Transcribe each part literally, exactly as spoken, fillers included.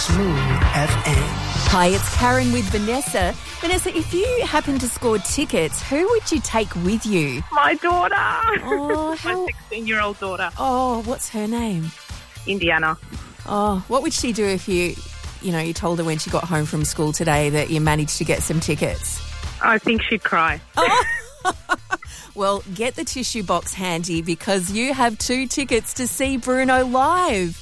Smooth F M. Hi, it's Karen with Vanessa. Vanessa, if you happen to score tickets, who would you take with you? My daughter. Oh, how... My sixteen-year-old daughter. Oh, what's her name? Indiana. Oh, what would she do if you, you know, you told her when she got home from school today that you managed to get some tickets? I think she'd cry. Oh. Well, get the tissue box handy because you have two tickets to see Bruno live.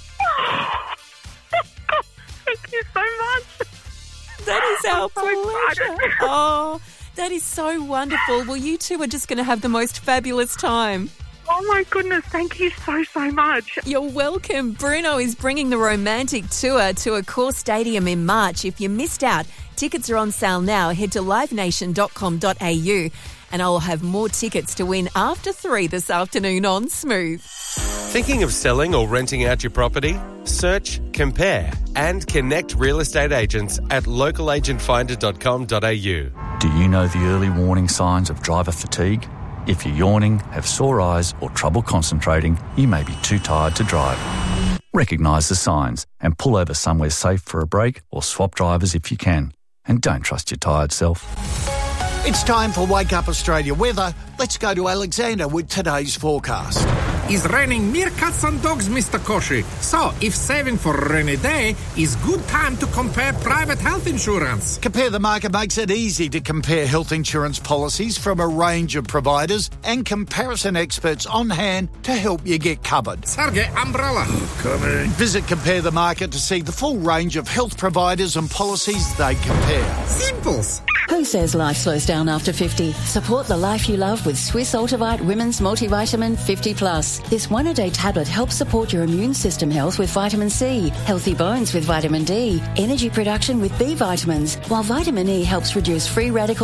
Thank you so much. That is our I'm so pleasure. excited. Oh, that is so wonderful. Well, you two are just going to have the most fabulous time. Oh, my goodness. Thank you so, so much. You're welcome. Bruno is bringing the romantic tour to Accor Stadium in March. If you missed out, tickets are on sale now. Head to live nation dot com dot a u and I'll have more tickets to win after three this afternoon on Smooth. Thinking of selling or renting out your property? Search, compare and connect real estate agents at local agent finder dot com dot a u. Do you know the early warning signs of driver fatigue? If you're yawning, have sore eyes or trouble concentrating, you may be too tired to drive. Recognise the signs and pull over somewhere safe for a break or swap drivers if you can. And don't trust your tired self. It's time for Wake Up Australia weather. Let's go to Alexander with today's forecast. It's raining meerkats and dogs, Mister Koshi. So, if saving for a rainy day is good time to compare private health insurance. Compare the Market makes it easy to compare health insurance policies from a range of providers and comparison experts on hand to help you get covered. Sergey, umbrella. Coming. Visit Compare the Market to see the full range of health providers and policies they compare. Simples. Who says life slows down after fifty? Support the life you love with Swiss Ultivite Women's Multivitamin fifty plus. This one-a-day tablet helps support your immune system health with vitamin C, healthy bones with vitamin D, energy production with B vitamins, while vitamin E helps reduce free radicals